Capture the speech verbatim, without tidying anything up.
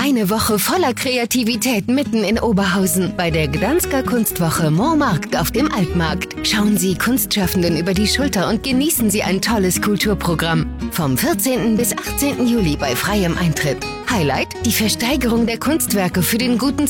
Eine Woche voller Kreativität mitten in Oberhausen bei der Gdansker Kunstwoche Montmarkt auf dem Altmarkt. Schauen Sie Kunstschaffenden über die Schulter und genießen Sie ein tolles Kulturprogramm. Vom vierzehnten bis achtzehnten Juli bei freiem Eintritt. Highlight: die Versteigerung der Kunstwerke für den guten